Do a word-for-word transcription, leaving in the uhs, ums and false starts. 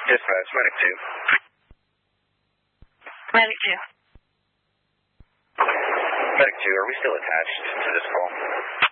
Dispatch, Medic two. Medic two. Medic two, are we still attached to this call?